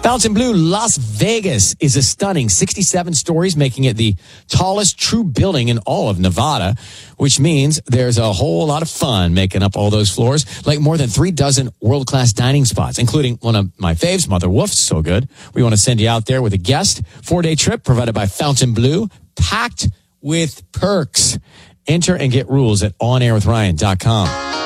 Fontainebleau Las Vegas is a stunning 67 stories, making it the tallest true building in all of Nevada, which means there's a whole lot of fun making up all those floors, like more than 36 world-class dining spots, including one of my faves, Mother Wolf's so good. We want to send you out there with a guest. 4-day trip provided by Fontainebleau, packed with perks. Enter and get rules at onairwithryan.com.